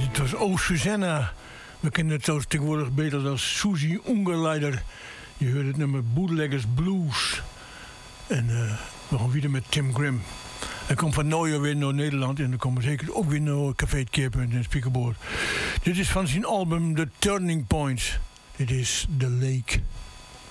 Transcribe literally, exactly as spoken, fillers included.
Het was O Susanna. We kennen het zelfs tegenwoordig beter als Susie Ungerleider. Je hoort het nummer Bootleggers Blues. En uh, we gaan weer met Tim Grimm. Hij komt van Nooijen weer naar Nederland. En dan komen we zeker ook weer naar Café het Keerpunt en Speakerboard. Dit is van zijn album The Turning Points. Dit is The Lake.